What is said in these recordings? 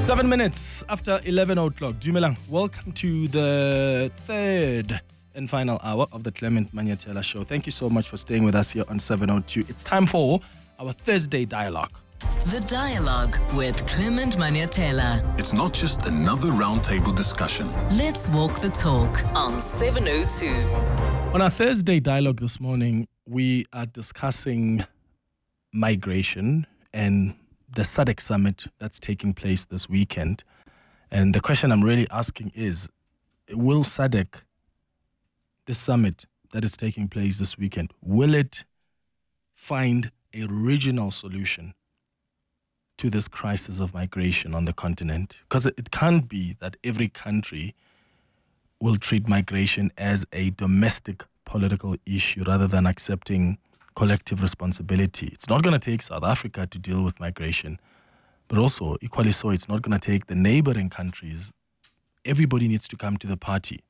7 minutes after 11 o'clock. Dumelang, welcome to the third and final hour of the Clement Manyatela Show. Thank you so much for staying with us here on 702. It's time for our Thursday dialogue. The Dialogue with Clement Manyatela. It's not just another roundtable discussion. Let's walk the talk on 702. On our Thursday dialogue this morning, we are discussing migration and the SADC summit that's taking place this weekend. And the question I'm really asking is, will SADC, the summit that is taking place this weekend, will it find a regional solution to this crisis of migration on the continent? Because it can't be that every country will treat migration as a domestic political issue rather than accepting collective responsibility. It's not going to take South Africa to deal with migration, but also, equally so, it's not going to take the neighboring countries. Everybody needs to come to the party.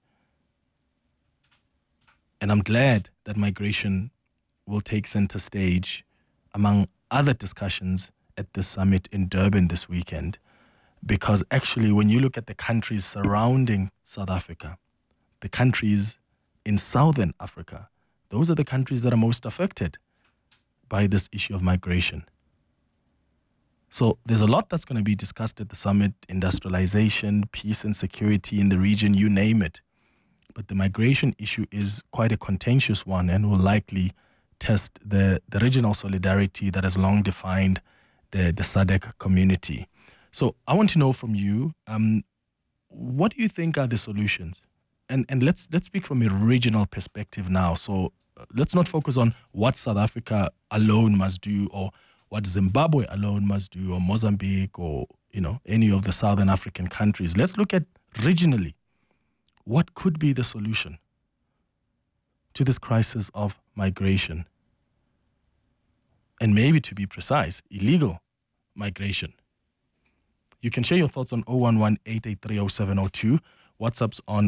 And I'm glad that migration will take center stage among other discussions at the summit in Durban this weekend, because actually when you look at the countries surrounding South Africa, the countries in Southern Africa, those are the countries that are most affected by this issue of migration. So there's a lot that's going to be discussed at the summit: industrialization, peace and security in the region, you name it. But the migration issue is quite a contentious one and will likely test the regional solidarity that has long defined the SADC community. So I want to know from you, what do you think are the solutions? And let's speak from a regional perspective now. So let's not focus on what South Africa alone must do, or what Zimbabwe alone must do, or Mozambique, or any of the Southern African countries. Let's look at regionally. What could be the solution to this crisis of migration? And maybe, to be precise, illegal migration. You can share your thoughts on 011-883-0702. WhatsApp's on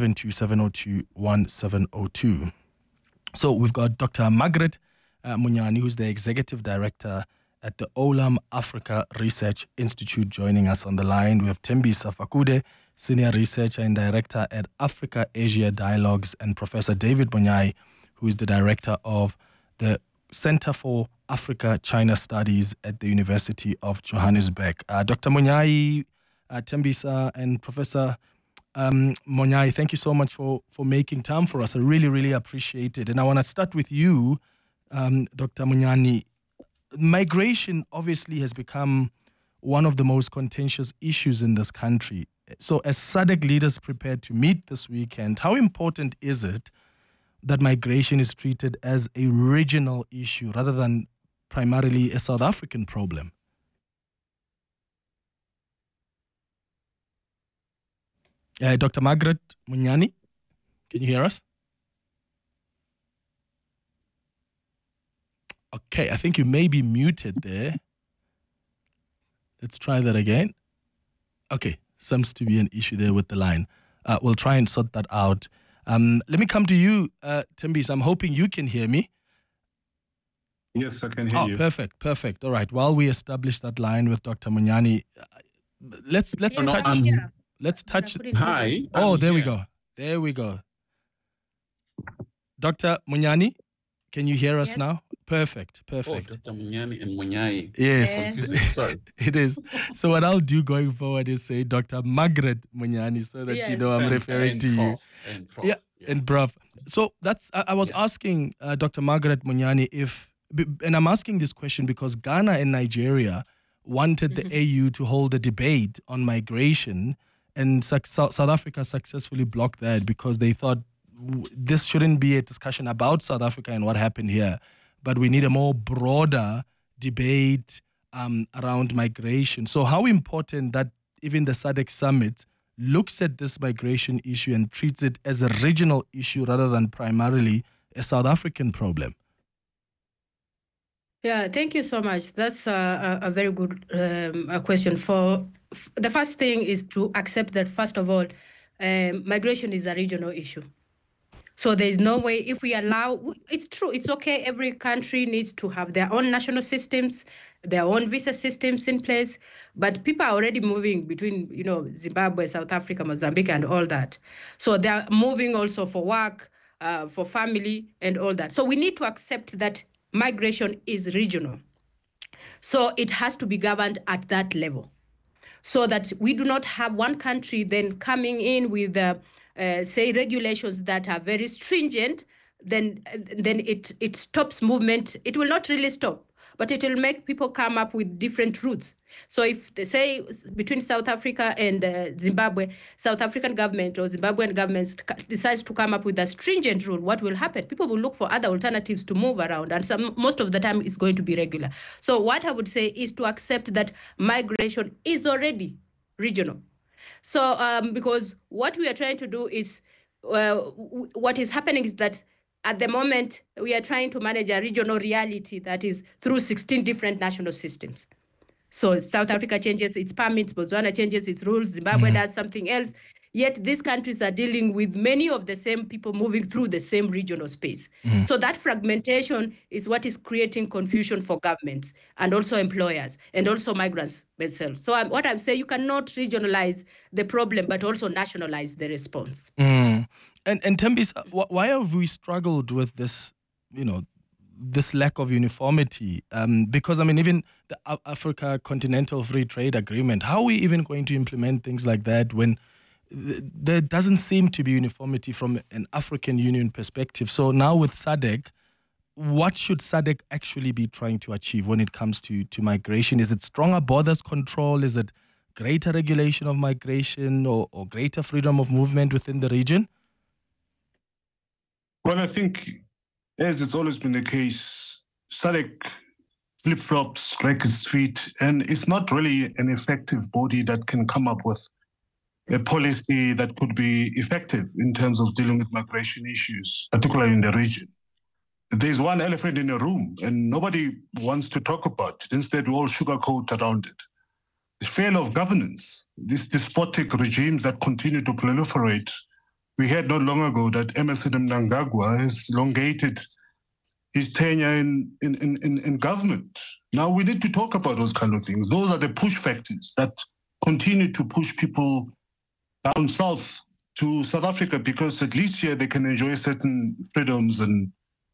072-702-1702. So we've got Dr. Margaret Munyani, who's the Executive Director at the Olam Africa Research Institute, joining us on the line. We have Thembisa Fakude, Senior Researcher and Director at Africa-Asia Dialogues, and Professor David Munyai, who is the Director of the Center for Africa-China Studies at the University of Johannesburg. Dr. Munyai, Thembisa, and Professor Munyai, thank you so much for making time for us. I really, really appreciate it. And I want to start with you, Dr. Munyani. Migration obviously has become one of the most contentious issues in this country. So as SADC leaders prepare to meet this weekend, how important is it that migration is treated as a regional issue rather than primarily a South African problem? Dr. Margaret Munyani, can you hear us? Okay, I think you may be muted there. Let's try that again. Okay, seems to be an issue there with the line. We'll try and sort that out. Let me come to you, Thembisa. I'm hoping you can hear me. Yes, I can hear you. Perfect. All right. While we establish that line with Dr. Munyani, let's touch. Let's touch. Hi. Oh, there we go. Dr. Munyani, can you hear us now? Perfect. Oh, Dr. Munyani and Munyai. Yes. Confusing. Sorry. It is. So what I'll do going forward is say Dr. Margaret Munyani, so that you know I'm referring to you. And Prof. So that's, I was asking Dr. Margaret Munyani and I'm asking this question because Ghana and Nigeria wanted the AU to hold a debate on migration, and South Africa successfully blocked that because they thought this shouldn't be a discussion about South Africa and what happened here, but we need a more broader debate around migration. So how important that even the SADC summit looks at this migration issue and treats it as a regional issue rather than primarily a South African problem? Yeah, thank you so much. That's a very good question. The first thing is to accept that, first of all, migration is a regional issue. So there is no way if we allow, it's true, it's okay, every country needs to have their own national systems, their own visa systems in place, but people are already moving between, Zimbabwe, South Africa, Mozambique, and all that. So they're moving also for work, for family, and all that. So we need to accept that migration is regional. So it has to be governed at that level, so that we do not have one country then coming in with, say, regulations that are very stringent, then it stops movement. It will not really stop, but it will make people come up with different routes. So if they say between South Africa and Zimbabwe, South African government or Zimbabwean government decides to come up with a stringent rule, what will happen? People will look for other alternatives to move around, and most of the time it's going to be regular. So what I would say is to accept that migration is already regional. So because what we are trying to do is, what is happening is that at the moment we are trying to manage a regional reality that is through 16 different national systems. So South Africa changes its permits, Botswana changes its rules, Zimbabwe does something else. Yet these countries are dealing with many of the same people moving through the same regional space. So that fragmentation is what is creating confusion for governments and also employers and also migrants themselves. So what I'm saying, you cannot regionalize the problem, but also nationalize the response. And Thembisa, why have we struggled with this, this lack of uniformity? Because, even the Africa Continental Free Trade Agreement, how are we even going to implement things like that when there doesn't seem to be uniformity from an African Union perspective? So now with SADC, what should SADC actually be trying to achieve when it comes to migration? Is it stronger borders control? Is it greater regulation of migration or greater freedom of movement within the region? Well, I think, as it's always been the case, SADC flip-flops, strikes its feet, and it's not really an effective body that can come up with a policy that could be effective in terms of dealing with migration issues, particularly in the region. There's one elephant in the room, and nobody wants to talk about it. Instead, we all sugarcoat around it. The failure of governance, these despotic regimes that continue to proliferate. We heard not long ago that Emmerson Mnangagwa has elongated his tenure in government. Now we need to talk about those kind of things. Those are the push factors that continue to push people down south to South Africa, because at least here they can enjoy certain freedoms and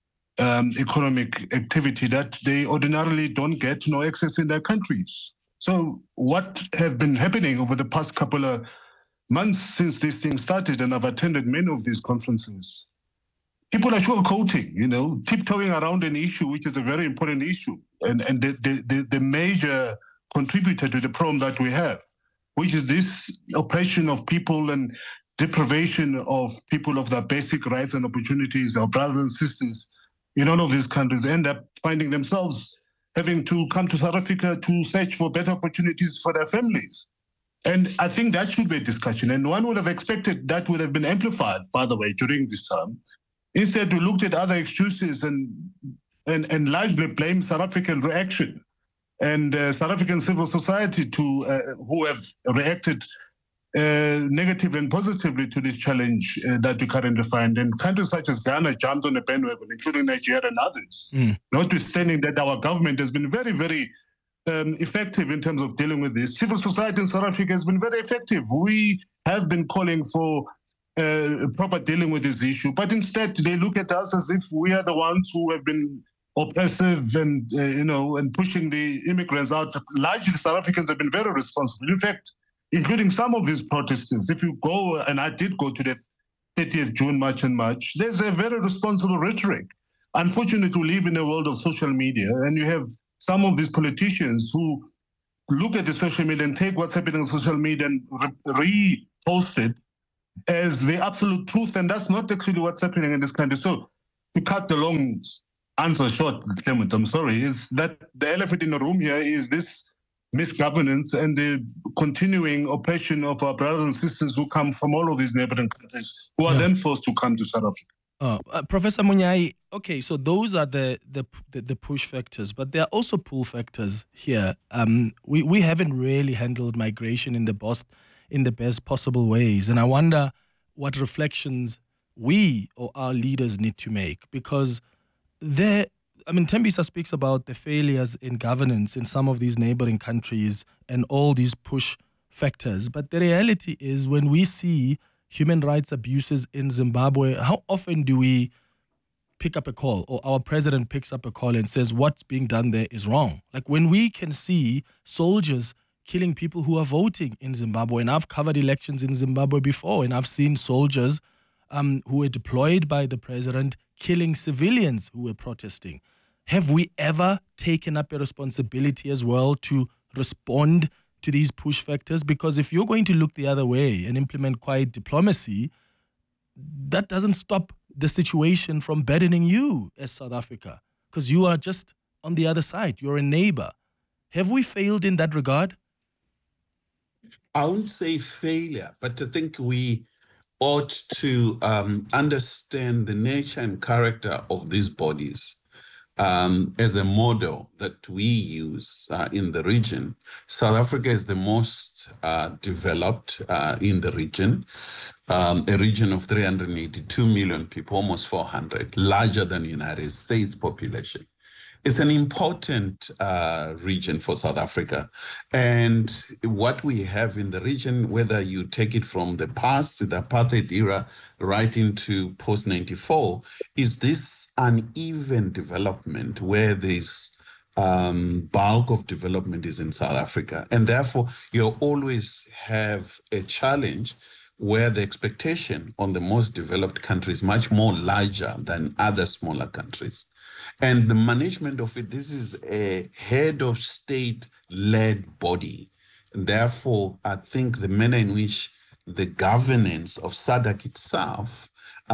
economic activity that they ordinarily don't get nor access in their countries. So what have been happening over the past couple of months since this thing started, and I've attended many of these conferences, people are sugarcoating, tiptoeing around an issue which is a very important issue, and the major contributor to the problem that we have, which is this oppression of people and deprivation of people of their basic rights and opportunities. Our brothers and sisters in all of these countries end up finding themselves having to come to South Africa to search for better opportunities for their families. And I think that should be a discussion. And one would have expected that would have been amplified, by the way, during this time. Instead, we looked at other excuses and largely blamed South African reaction and South African civil society who have reacted negatively and positively to this challenge that we currently find. And countries such as Ghana jumped on the bandwagon, including Nigeria and others, notwithstanding that our government has been very, very effective in terms of dealing with this. Civil society in South Africa has been very effective. We have been calling for proper dealing with this issue, but instead they look at us as if we are the ones who have been oppressive and and pushing the immigrants out. Largely, South Africans have been very responsible. In fact, including some of these protesters. If you go, and I did go to the 30th June March and March, there's a very responsible rhetoric. Unfortunately, we live in a world of social media, and you have some of these politicians who look at the social media and take what's happening on social media and repost it as the absolute truth, and that's not actually what's happening in this country. So to cut the long answer short, Clement, I'm sorry, is that the elephant in the room here is this misgovernance and the continuing oppression of our brothers and sisters who come from all of these neighboring countries, who are then forced to come to South Africa. Professor Munyai, okay, so those are the push factors, but there are also pull factors here. We haven't really handled migration in the best possible ways, and I wonder what reflections we or our leaders need to make? Because Tembisa speaks about the failures in governance in some of these neighboring countries and all these push factors. But the reality is, when we see human rights abuses in Zimbabwe, how often do we pick up a call, or our president picks up a call and says what's being done there is wrong? Like, when we can see soldiers killing people who are voting in Zimbabwe, and I've covered elections in Zimbabwe before, and I've seen soldiers who were deployed by the president killing civilians who were protesting. Have we ever taken up a responsibility as well to respond to these push factors? Because if you're going to look the other way and implement quiet diplomacy, that doesn't stop the situation from burdening you as South Africa, because you are just on the other side. You're a neighbor. Have we failed in that regard? I wouldn't say failure, but I think we ought to understand the nature and character of these bodies as a model that we use in the region. South Africa is the most developed in the region, a region of 382 million people, almost 400, larger than the United States population. It's an important region for South Africa. And what we have in the region, whether you take it from the past, the apartheid era, right into post-94, is this uneven development where this bulk of development is in South Africa. And therefore, you always have a challenge where the expectation on the most developed country is much more larger than other smaller countries. And the management of it, this is a head of state-led body. And therefore, I think the manner in which the governance of SADC itself,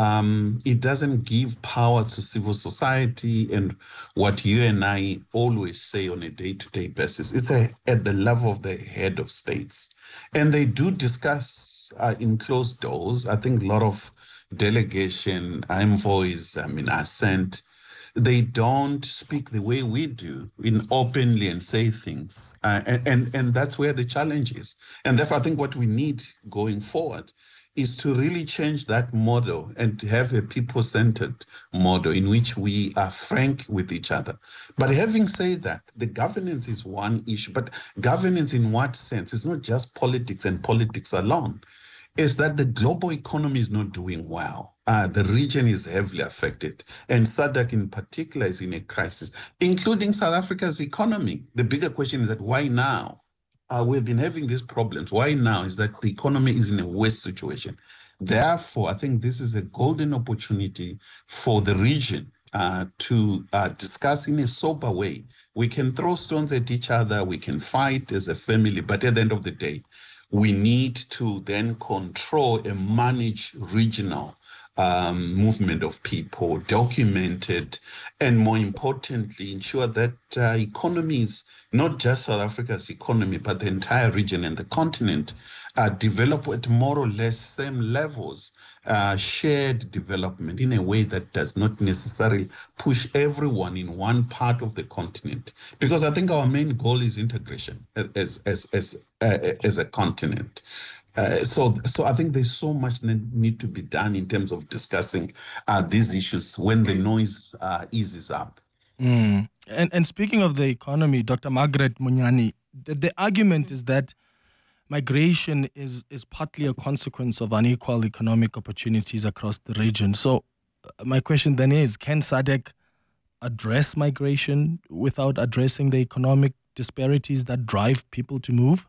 it doesn't give power to civil society and what you and I always say on a day-to-day basis. It's at the level of the head of states. And they do discuss in closed doors. I think a lot of delegation, envoys, are sent. They don't speak the way we do, in openly and say things. And that's where the challenge is. And therefore, I think what we need going forward is to really change that model and have a people-centered model in which we are frank with each other. But having said that, the governance is one issue. But governance in what sense? It's not just politics and politics alone. Is that the global economy is not doing well. The region is heavily affected, and SADC in particular is in a crisis, including South Africa's economy. The bigger question is that why now? We've been having these problems. Why now? Is that the economy is in a worse situation. Therefore, I think this is a golden opportunity for the region to discuss in a sober way. We can throw stones at each other, we can fight as a family, but at the end of the day, we need to then control and manage regional movement of people, documented, and more importantly, ensure that economies, not just South Africa's economy, but the entire region and the continent, develop at more or less same levels, shared development in a way that does not necessarily push everyone in one part of the continent. Because I think our main goal is integration as a continent. So I think there's so much need to be done in terms of discussing these issues when the noise eases up. And speaking of the economy, Dr. Margaret Munyani, the argument is that migration is partly a consequence of unequal economic opportunities across the region. So my question then is, can SADC address migration without addressing the economic disparities that drive people to move?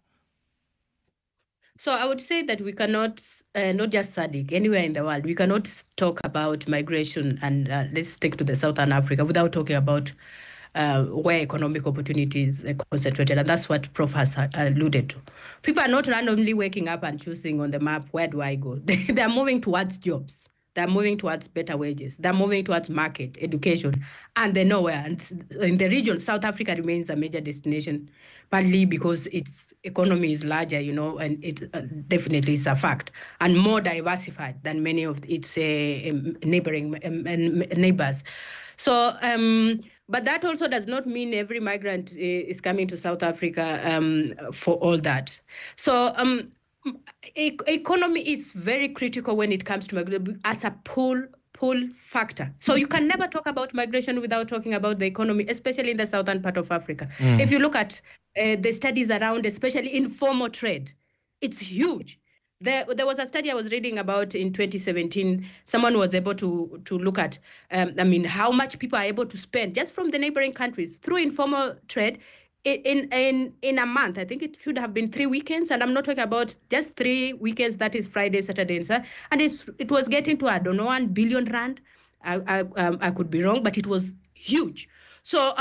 So I would say that we cannot, not just SADC, anywhere in the world, we cannot talk about migration and let's stick to the Southern Africa without talking about where economic opportunities are concentrated. And that's what Prof has alluded to. People are not randomly waking up and choosing on the map, where do I go? They're moving towards jobs. They're moving towards better wages. They're moving towards market, education, and they're nowhere. And in the region, South Africa remains a major destination, partly because its economy is larger, and it definitely is a fact, and more diversified than many of its neighboring neighbors. So, but that also does not mean every migrant is coming to South Africa for all that. So, Economy is very critical when it comes to migration as a pull factor. So you can never talk about migration without talking about the economy, especially in the southern part of Africa. If you look at the studies around, especially informal trade, it's huge. There was a study I was reading about in 2017. Someone was able to look at, how much people are able to spend just from the neighboring countries through informal trade in a month. I think it should have been 3 weekends, and I'm not talking about just 3 weekends. That is Friday, Saturday, and Sunday. And it was getting to, I don't know, 1 billion rand. I could be wrong, but it was huge. So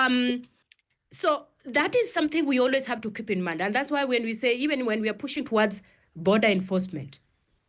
that is something we always have to keep in mind, and that's why when we say, even when we are pushing towards border enforcement,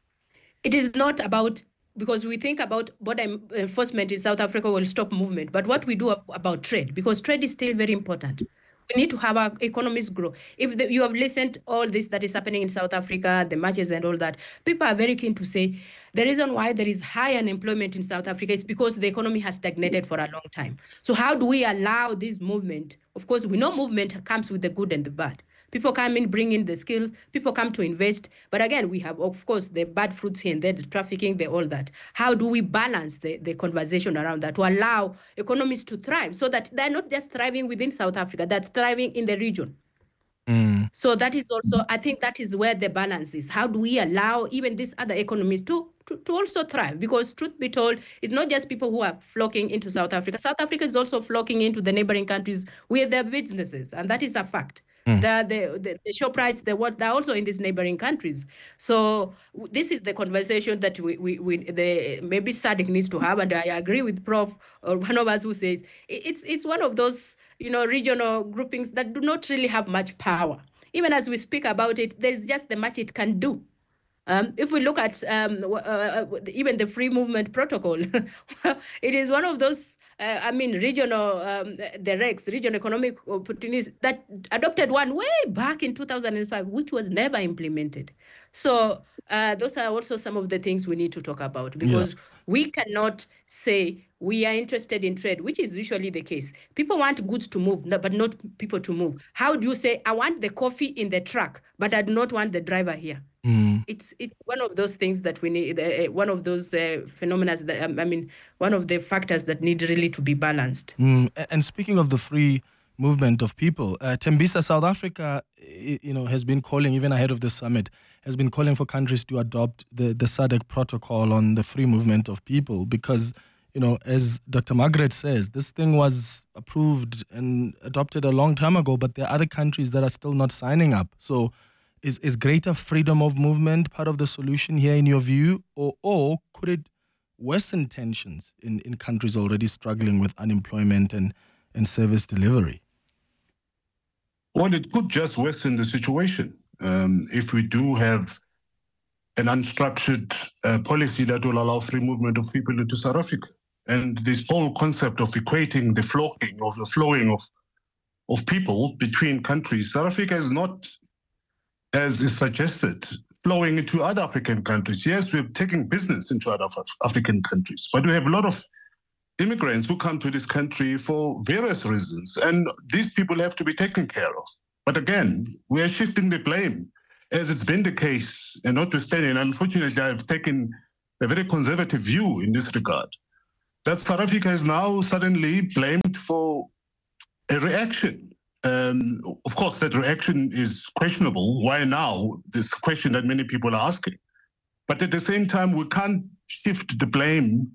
it is not about, because we think about border enforcement in South Africa will stop movement, but what we do about trade, because trade is still very important. We need to have our economies grow. If you have listened all this that is happening in South Africa, the marches and all that, people are very keen to say the reason why there is high unemployment in South Africa is because the economy has stagnated for a long time. So how do we allow this movement? Of course, we know movement comes with the good and the bad. People come in, bring in the skills, people come to invest. But again, we have, of course, the bad fruits here and there, the trafficking, all that. How do we balance the conversation around that to allow economies to thrive so that they're not just thriving within South Africa, they're thriving in the region? So that is also, I think that is where the balance is. How do we allow even these other economies to also thrive? Because truth be told, it's not just people who are flocking into South Africa. South Africa is also flocking into the neighboring countries with their businesses, and that is a fact. The ShopRites, they're also in these neighboring countries. So this is the conversation that maybe SADC needs to have, and I agree with Prof, or one of us who says it's one of those regional groupings that do not really have much power. Even as we speak about it, there's just the much it can do. If we look at even the free movement protocol, it is one of those, regional, the REX, regional economic opportunities, that adopted one way back in 2005, which was never implemented. So those are also some of the things we need to talk about, because we cannot say we are interested in trade, which is usually the case. People want goods to move, but not people to move. How do you say, I want the coffee in the truck, but I do not want the driver here? It's one of those things that we need, one of those phenomena that, one of the factors that need really to be balanced. And speaking of the free movement of people, Tembisa, South Africa, has been calling, even ahead of the summit, has been calling for countries to adopt the SADC protocol on the free movement of people, because, as Dr. Margaret says, this thing was approved and adopted a long time ago, but there are other countries that are still not signing up. So is greater freedom of movement part of the solution here, in your view, or could it worsen tensions in countries already struggling with unemployment and service delivery? Well, it could just worsen the situation if we do have an unstructured policy that will allow free movement of people into South Africa. And this whole concept of equating the flowing of people between countries, South Africa is not, as is suggested, flowing into other African countries. Yes, we're taking business into other African countries, but we have a lot of immigrants who come to this country for various reasons, and these people have to be taken care of. But again, we are shifting the blame, as it's been the case, and notwithstanding, unfortunately, I've taken a very conservative view in this regard, that South Africa is now suddenly blamed for a reaction. Of course, that reaction is questionable. Why now? This question that many people are asking. But at the same time, we can't shift the blame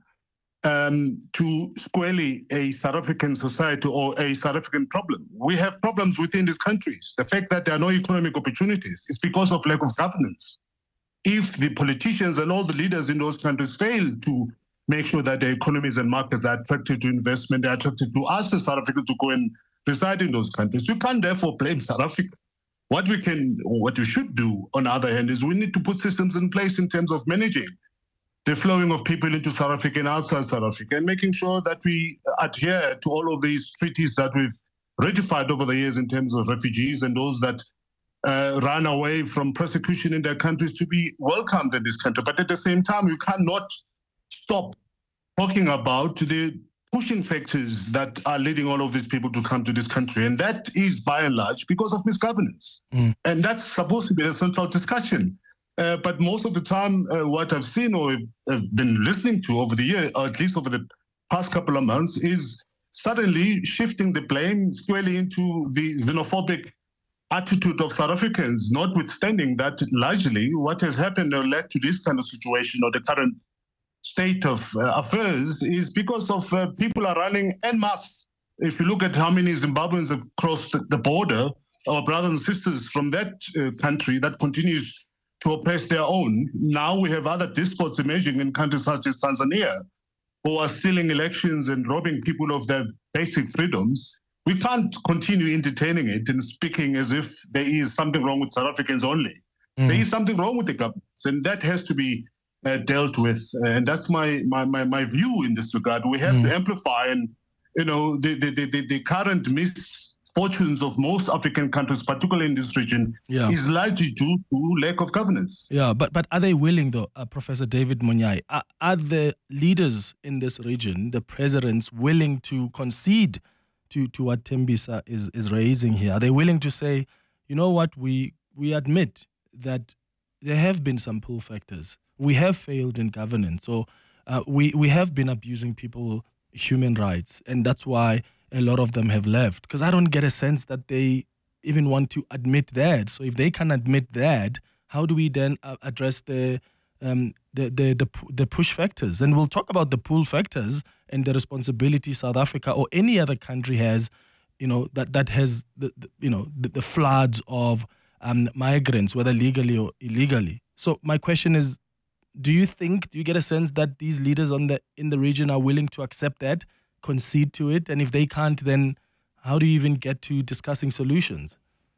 to squarely a South African society or a South African problem. We have problems within these countries. The fact that there are no economic opportunities is because of lack of governance. If the politicians and all the leaders in those countries fail to make sure that the economies and markets are attractive to investment, they're attractive to us as South Africa to go and reside in those countries, you can't therefore blame South Africa. What we should do, on the other hand, is we need to put systems in place in terms of managing the flowing of people into South Africa and outside South Africa, and making sure that we adhere to all of these treaties that we've ratified over the years in terms of refugees and those that run away from persecution in their countries to be welcomed in this country. But at the same time, you cannot stop talking about the pushing factors that are leading all of these people to come to this country. And that is by and large because of misgovernance. And that's supposed to be a central discussion But most of the time, what I've seen or have been listening to over the year, or at least over the past couple of months, is suddenly shifting the blame squarely into the xenophobic attitude of South Africans, notwithstanding that largely what has happened or led to this kind of situation or the current state of affairs is because of people are running en masse. If you look at how many Zimbabweans have crossed the border, our brothers and sisters from that country that continues to oppress their own. Now we have other despots emerging in countries such as Tanzania who are stealing elections and robbing people of their basic freedoms. We can't continue entertaining it and speaking as if there is something wrong with South Africans only. There is something wrong with the governments, and that has to be dealt with. And that's my view in this regard. We have to amplify, and the current misfortunes of most African countries, particularly in this region, is largely due to lack of governance. Yeah, but are they willing, though, Professor David Munyai? Are the leaders in this region, the presidents, willing to concede to what Tembisa is raising here? Are they willing to say, you know what, we admit that there have been some pull factors. We have failed in governance. So we have been abusing people's human rights. And that's why a lot of them have left. Because I don't get a sense that they even want to admit that. So if they can admit that, how do we then address the push factors? And we'll talk about the pull factors and the responsibility South Africa or any other country has, that has the floods of migrants, whether legally or illegally. So my question is, do you get a sense that these leaders in the region are willing to accept that, concede to it? And if they can't, then how do you even get to discussing solutions?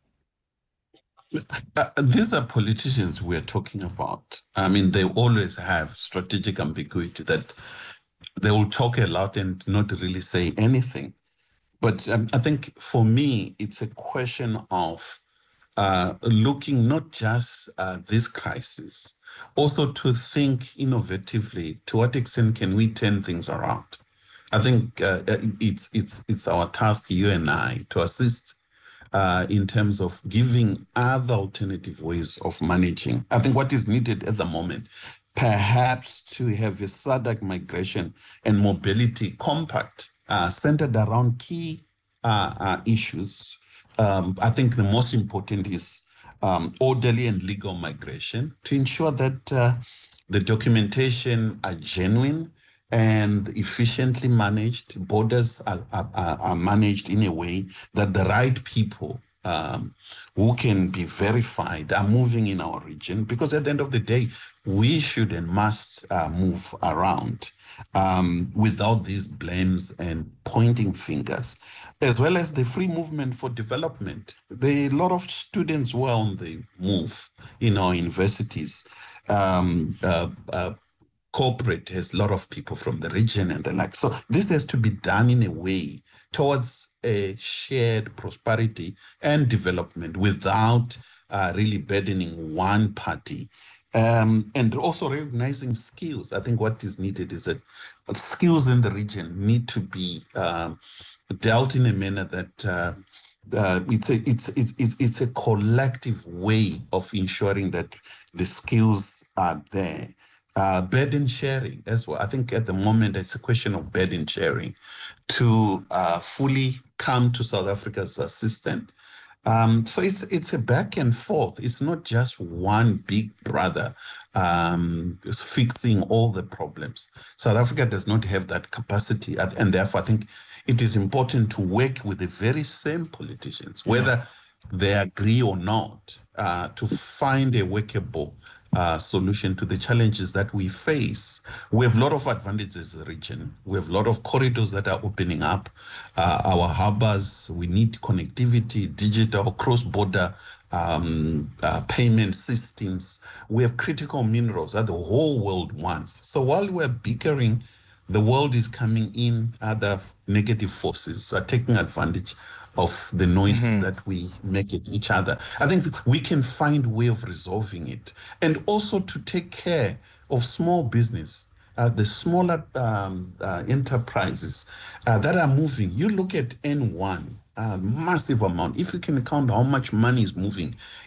These are politicians we're talking about. I mean, they always have strategic ambiguity that they will talk a lot and not really say anything. But I think for me, it's a question of looking not just this crisis, also to think innovatively. To what extent can we turn things around? I think it's our task, you and I, to assist in terms of giving other alternative ways of managing. I think what is needed at the moment, perhaps to have a SADC migration and mobility compact centered around key issues. I think the most important is orderly and legal migration to ensure that the documentation are genuine and efficiently managed. Borders are managed in a way that the right people who can be verified are moving in our region, because at the end of the day, we should and must move around without these blames and pointing fingers, as well as the free movement for development. There are a lot of students who are on the move in our universities. Corporate has a lot of people from the region and the like. So this has to be done in a way towards a shared prosperity and development without really burdening one party. And also recognizing skills. I think what is needed is that skills in the region need to be dealt in a manner that it's a collective way of ensuring that the skills are there. Burden sharing as well. I think at the moment it's a question of burden sharing to fully come to South Africa's assistance. So it's a back and forth. It's not just one big brother fixing all the problems. South Africa does not have that capacity, and therefore I think it is important to work with the very same politicians, whether they agree or not, to find a workable solution to the challenges that we face. We have a lot of advantages in the region. We have a lot of corridors that are opening up. Our harbors, we need connectivity, digital, cross-border payment systems. We have critical minerals that the whole world wants. So while we're bickering, the world is coming in, other negative forces are taking advantage of the noise that we make at each other. I think we can find a way of resolving it, and also to take care of small business, the smaller enterprises that are moving. You look at N1, massive amount. If you can count how much money is moving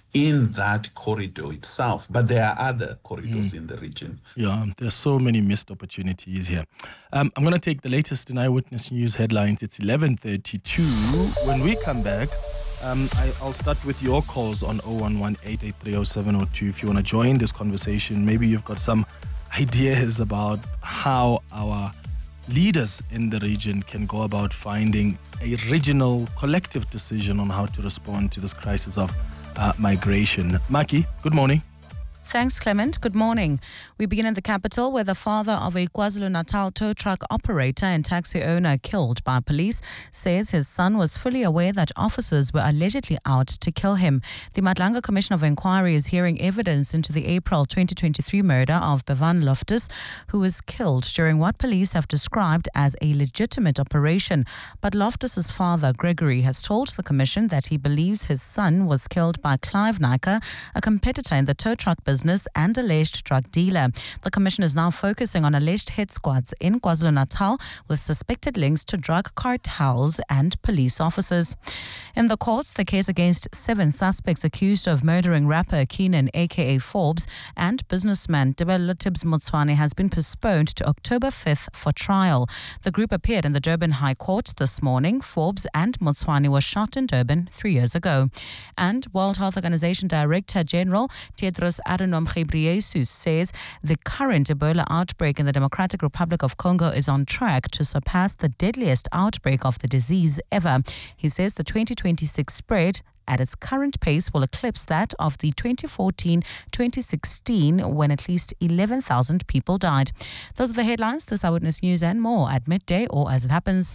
in that corridor itself. But there are other corridors in the region. Yeah, there's so many missed opportunities here. I'm going to take the latest in Eyewitness News headlines. It's 11:32. When we come back, I'll start with your calls on 011-883-0702 if you want to join this conversation. Maybe you've got some ideas about how our leaders in the region can go about finding a regional collective decision on how to respond to this crisis of migration. Maki, good morning. Thanks, Clement. Good morning. We begin in the capital, where the father of a KwaZulu-Natal tow truck operator and taxi owner killed by police says his son was fully aware that officers were allegedly out to kill him. The Madlanga Commission of Inquiry is hearing evidence into the April 2023 murder of Bevan Loftus, who was killed during what police have described as a legitimate operation. But Loftus's father, Gregory, has told the commission that he believes his son was killed by Clive Naicker, a competitor in the tow truck business and alleged drug dealer. The commission is now focusing on alleged hit squads in KwaZulu-Natal with suspected links to drug cartels and police officers. In the courts, the case against 7 suspects accused of murdering rapper Keenan aka Forbes and businessman Tebello Tibbs Motsoane has been postponed to October 5th for trial. The group appeared in the Durban High Court this morning. Forbes and Motsoane were shot in Durban 3 years ago. And World Health Organization Director General Tedros Adhanom Ghebreyesus says the current Ebola outbreak in the Democratic Republic of Congo is on track to surpass the deadliest outbreak of the disease ever. He says the 2026 spread at its current pace will eclipse that of the 2014-2016 when at least 11,000 people died. Those are the headlines. This Eyewitness News and more at midday or as it happens.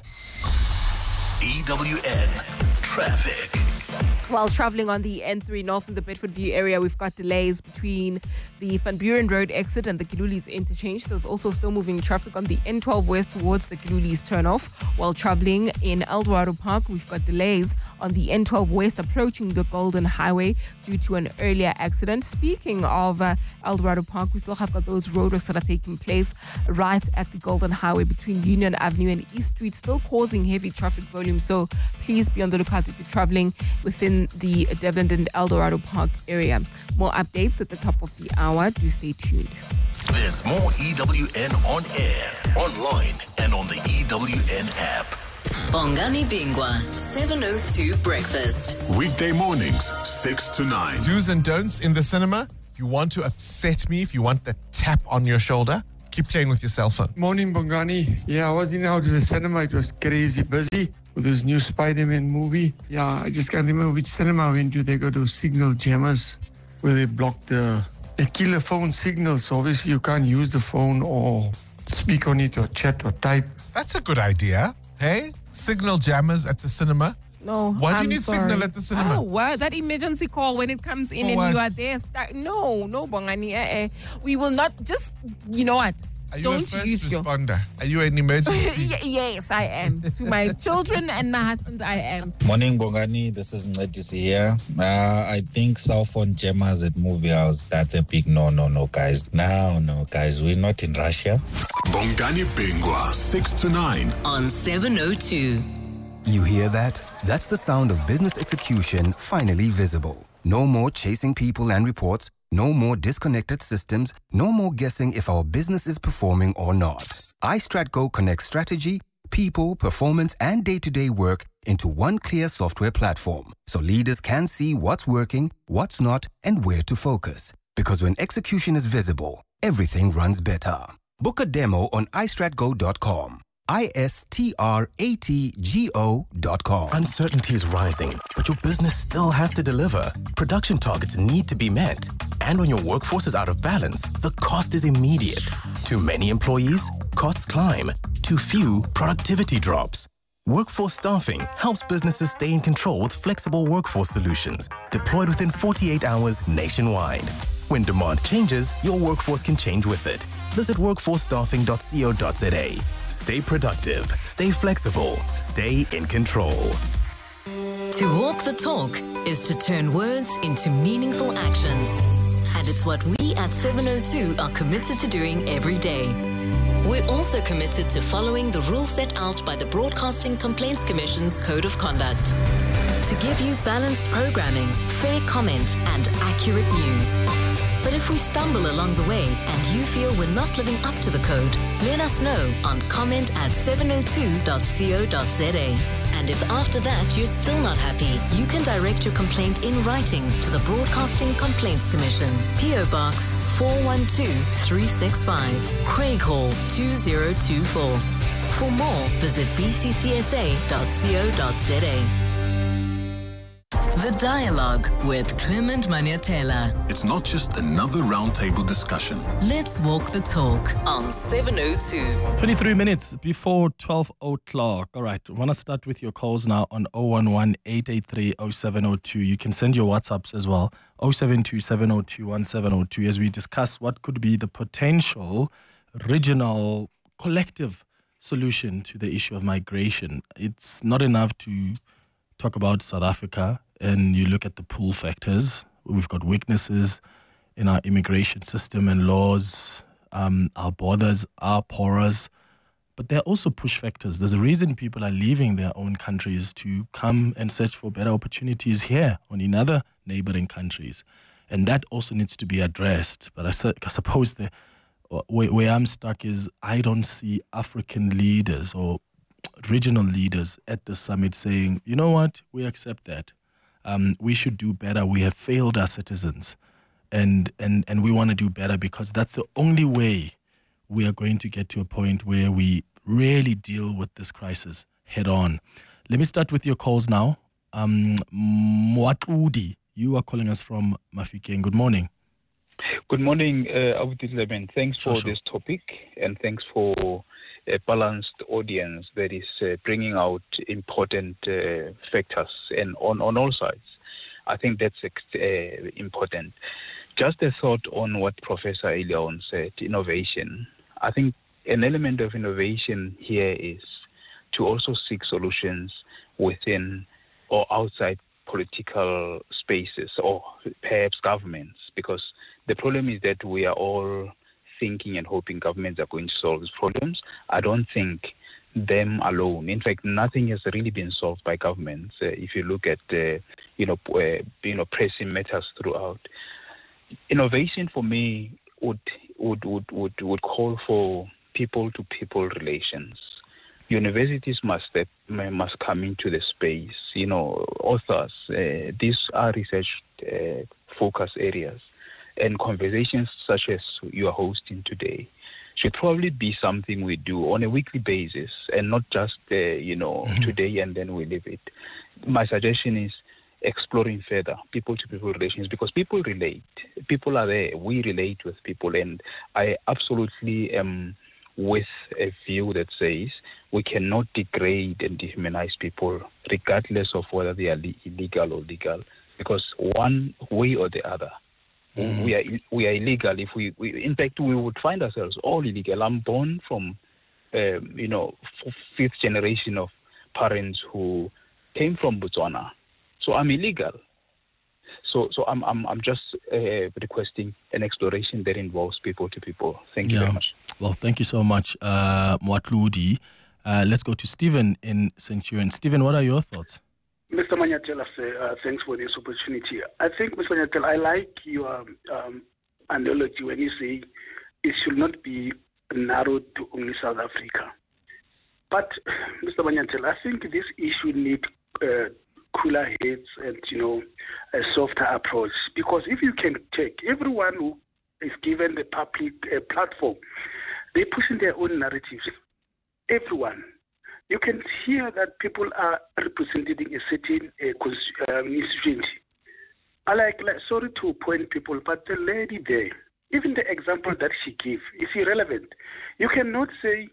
EWN Traffic. While travelling on the N3 North in the Bedfordview area, we've got delays between the Van Buren Road exit and the Gilulis interchange. There's also slow-moving traffic on the N12 West towards the Gilulis turnoff. While travelling in Eldorado Park, we've got delays on the N12 West approaching the Golden Highway due to an earlier accident. Speaking of Eldorado Park, we still have got those roadworks that are taking place right at the Golden Highway between Union Avenue and East Street, still causing heavy traffic volume. So please be on the lookout if you're travelling within the Devon and Eldorado Park area. More updates at the top of the hour. Do stay tuned. There's more EWN on air, online, and on the EWN app. Bongani Bingwa, 702 Breakfast. Weekday mornings, 6 to 9. Do's and don'ts in the cinema. If you want to upset me, if you want the tap on your shoulder, keep playing with your cell phone. Morning, Bongani. Yeah, I was in out to the cinema. It was crazy busy with this new Spider-Man movie. Yeah, I just can't remember which cinema I went to. They got those signal jammers where they block the killer phone signal. So obviously you can't use the phone or speak on it or chat or type. That's a good idea. Hey, signal jammers at the cinema. No, Why do you I'm need sorry. signal at the cinema? Oh, what? That emergency call when it comes in For and what? you are there. No, Bongani. We will not just, you know what? Are you Don't a first use your... responder? Are you an emergency? Yes, I am. To my children and my husband, I am. Morning, Bongani. This is Ngedisi here. I think cell phone jammers at movie house, that's a big no, guys. No, guys. We're not in Russia. Bongani Bingwa, 6 to 9. On 702. You hear that? That's the sound of business execution finally visible. No more chasing people and reports. No more disconnected systems. No more guessing if our business is performing or not. iStratGo connects strategy, people, performance, and day-to-day work into one clear software platform, so leaders can see what's working, what's not, and where to focus. Because when execution is visible, everything runs better. Book a demo on iStratGo.com. iStratgo.com. Uncertainty is rising, but your business still has to deliver. Production targets need to be met. And when your workforce is out of balance, the cost is immediate. Too many employees? Costs climb. Too few? Productivity drops. Workforce Staffing helps businesses stay in control with flexible workforce solutions deployed within 48 hours nationwide. When demand changes, your workforce can change with it. Visit workforcestaffing.co.za. Stay productive, stay flexible, stay in control. To walk the talk is to turn words into meaningful actions. And it's what we at 702 are committed to doing every day. We're also committed to following the rules set out by the Broadcasting Complaints Commission's Code of Conduct. to give you balanced programming, fair comment, and accurate news. But if we stumble along the way and you feel we're not living up to the code, let us know on comment@702.co.za. And if after that you're still not happy, you can direct your complaint in writing to the Broadcasting Complaints Commission, PO Box 412365, Craig Hall 2024. For more, visit bccsa.co.za. The Dialogue with Clement Maniatela. It's not just another roundtable discussion. Let's walk the talk on 702. 23 minutes before 12 o'clock. All right, I want to start with your calls now on 011-883-0702. You can send your WhatsApps as well, 072-702-1702, as we discuss what could be the potential regional collective solution to the issue of migration. It's not enough to talk about South Africa and you look at the pull factors. We've got weaknesses in our immigration system and laws. Our borders are porous, but there are also push factors. There's a reason people are leaving their own countries to come and search for better opportunities here or in other neighboring countries. And that also needs to be addressed. But I suppose where I'm stuck is I don't see African leaders or regional leaders at the summit saying, you know what, we accept that. We should do better. We have failed our citizens. And we want to do better because that's the only way we are going to get to a point where we really deal with this crisis head on. Let me start with your calls now. Moatludi, you are calling us from Mafikeng. Good morning. Good morning, Abuti Leben. Thanks for this topic and thanks for a balanced audience that is bringing out important factors and on all sides. I think that's important. Just a thought on what Professor Elion said, innovation. I think an element of innovation here is to also seek solutions within or outside political spaces or perhaps governments, because the problem is that we are all thinking and hoping governments are going to solve these problems. I don't think them alone. In fact, nothing has really been solved by governments. If you look at pressing matters throughout, innovation for me would call for people-to-people relations. Universities must come into the space. Authors. These are research focus areas. And conversations such as you are hosting today should probably be something we do on a weekly basis and not just, today and then we leave it. My suggestion is exploring further people-to-people relations because people relate. People are there. We relate with people. And I absolutely am with a view that says we cannot degrade and dehumanize people regardless of whether they are illegal or legal, because one way or the other, we are illegal. If we in fact we would find ourselves all illegal. I'm born from fifth generation of parents who came from Botswana, so I'm illegal. So I'm just requesting an exploration that involves people to people. Thank you very much. Well, thank you so much, Moatludi. Let's go to Stephen in Centurion. Stephen, what are your thoughts? Mr. Maniatela, thanks for this opportunity. I think, Mr. Maniatela, I like your analogy when you say it should not be narrowed to only South Africa. But, Mr. Maniatela, I think this issue needs cooler heads and, a softer approach. Because if you can take everyone who is given the public platform, they push in their own narratives. Everyone. You can hear that people are representing a certain institution. Sorry to point people, but the lady there, even the example that she gave is irrelevant. You cannot say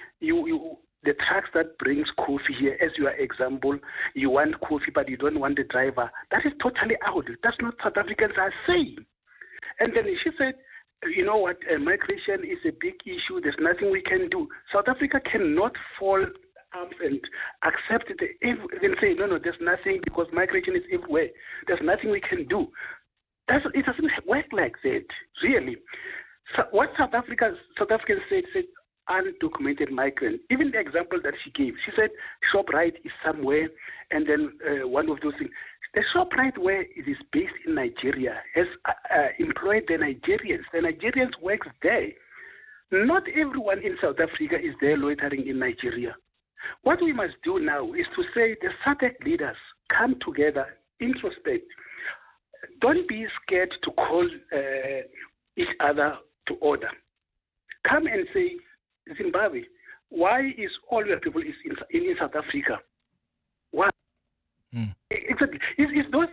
the tax that brings coffee here, as your example, you want coffee but you don't want the driver. That is totally out. That's not South Africans are saying. And then she said, you know what, migration is a big issue. There's nothing we can do. South Africa cannot fall up and accept it and say, no, there's nothing because migration is everywhere. There's nothing we can do. It doesn't work like that, really. So what South Africans said, undocumented migrant. Even the example that she gave, she said ShopRite is somewhere, and then one of those things. The ShopRite, where it is based in Nigeria, has employed the Nigerians. The Nigerians work there. Not everyone in South Africa is there loitering in Nigeria. What we must do now is to say the SADC leaders come together, introspect. Don't be scared to call each other to order. Come and say, Zimbabwe, why is all your people in South Africa? Why? Exactly. It's those.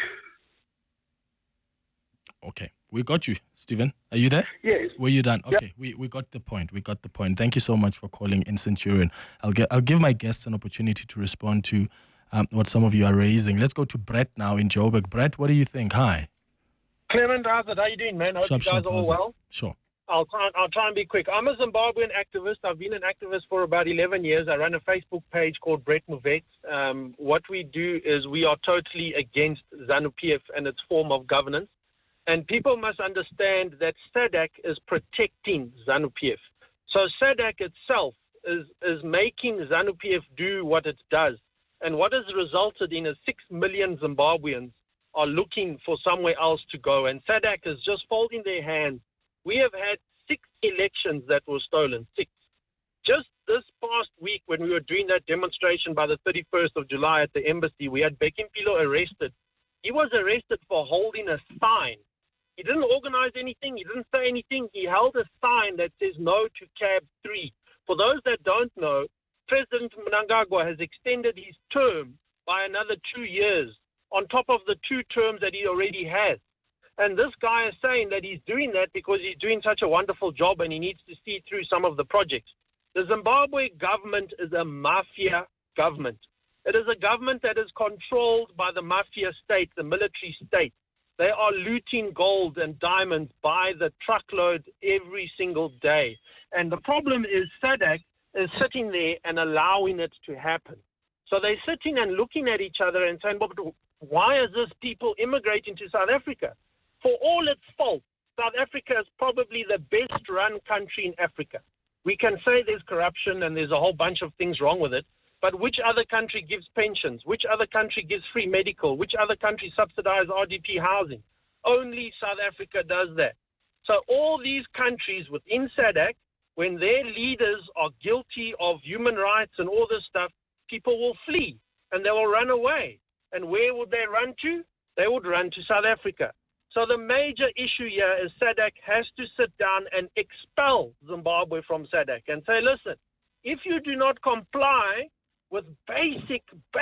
Okay, we got you, Stephen. Are you there? Yes. Were you done? Okay, we got the point. We got the point. Thank you so much for calling in, Centurion. I'll give my guests an opportunity to respond to what some of you are raising. Let's go to Brett now in Joburg. Brett, what do you think? Hi. Clement, how you doing, man? Hope you guys are all well. Sure. I'll try and be quick. I'm a Zimbabwean activist. I've been an activist for about 11 years. I run a Facebook page called Brett Movet. What we do is we are totally against ZANU-PF and its form of governance. And people must understand that SADC is protecting ZANU-PF. So SADC itself is making ZANU-PF do what it does. And what has resulted in 6 million Zimbabweans are looking for somewhere else to go. And SADC is just folding their hands. We have had 6 elections that were stolen, 6. Just this past week when we were doing that demonstration by the 31st of July at the embassy, we had Bekimpilo arrested. He was arrested for holding a sign. He didn't organize anything. He didn't say anything. He held a sign that says no to cab 3. For those that don't know, President Mnangagwa has extended his term by another 2 years on top of the 2 terms that he already has. And this guy is saying that he's doing that because he's doing such a wonderful job and he needs to see through some of the projects. The Zimbabwe government is a mafia government. It is a government that is controlled by the mafia state, the military state. They are looting gold and diamonds by the truckload every single day. And the problem is SADC is sitting there and allowing it to happen. So they're sitting and looking at each other and saying, but why is this people immigrating to South Africa? For all its faults, South Africa is probably the best run country in Africa. We can say there's corruption and there's a whole bunch of things wrong with it, but which other country gives pensions? Which other country gives free medical? Which other country subsidizes RDP housing? Only South Africa does that. So all these countries within SADC, when their leaders are guilty of human rights and all this stuff, people will flee and they will run away. And where would they run to? They would run to South Africa. So the major issue here is SADC has to sit down and expel Zimbabwe from SADC and say, listen, if you do not comply with basic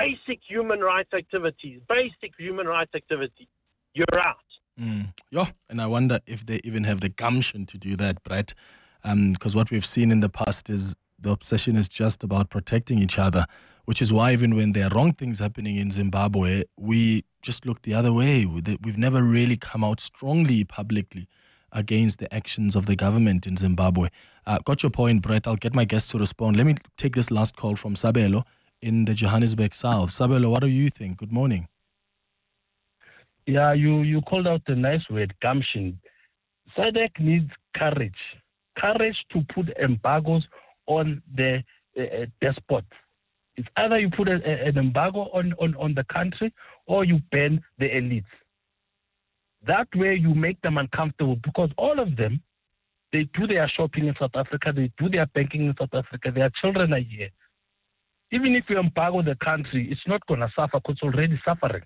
human rights activities, you're out. Yeah, and I wonder if they even have the gumption to do that, Brett, because what we've seen in the past is the obsession is just about protecting each other, which is why even when there are wrong things happening in Zimbabwe, we just look the other way. We've never really come out strongly publicly against the actions of the government in Zimbabwe. Got your point, Brett. I'll get my guests to respond. Let me take this last call from Sabelo in the Johannesburg South. Sabelo, what do you think? Good morning. Yeah, you called out the nice word, gumption. SADC needs courage to put embargoes on the despots. It's either you put an embargo on the country or you ban the elites. That way you make them uncomfortable because all of them, they do their shopping in South Africa, they do their banking in South Africa, their children are here. Even if you embargo the country, it's not going to suffer because it's already suffering.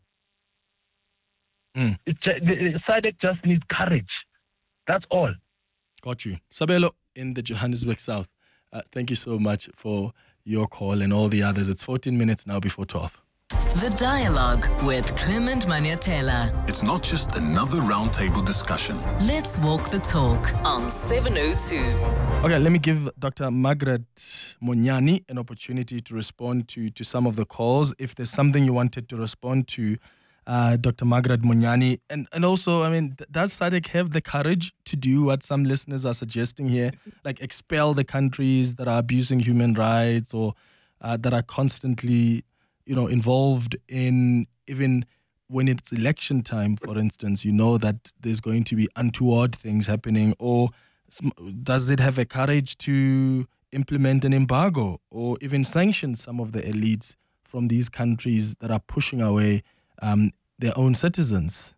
SADC just needs courage. That's all. Got you. Sabelo in the Johannesburg South. Thank you so much for your call and all the others. It's 14 minutes now before 12. The Dialogue with Clement Maniatela. It's not just another roundtable discussion. Let's walk the talk on 702. Okay, let me give Dr. Margaret Monyani an opportunity to respond to some of the calls. If there's something you wanted to respond to, Dr. Margaret Monyani. And also, I mean, does SADC have the courage to do what some listeners are suggesting here, like expel the countries that are abusing human rights or that are constantly, involved in, even when it's election time, for instance, that there's going to be untoward things happening, or Does it have a courage to implement an embargo or even sanction some of the elites from these countries that are pushing away their own citizens?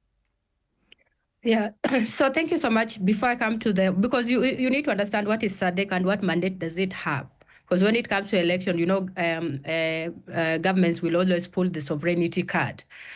Yeah, so thank you so much. Before I come to because you need to understand what is SADC and what mandate does it have. Because when it comes to election, governments will always pull the sovereignty card.